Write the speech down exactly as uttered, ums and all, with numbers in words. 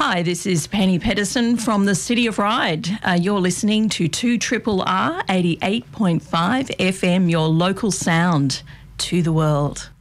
Hi, this is Penny Pedersen from the City of Ryde. Uh, you're listening to two R R R eighty-eight point five F M, your local sound to the world.